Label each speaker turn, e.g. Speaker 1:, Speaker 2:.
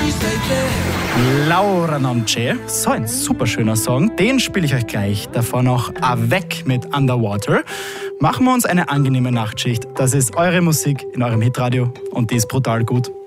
Speaker 1: Laura Noche, so ein super schöner Song, den spiele ich euch gleich. Davor noch Avec mit Underwater. Machen wir uns eine angenehme Nachtschicht. Das ist eure Musik in eurem Hitradio und die ist brutal gut.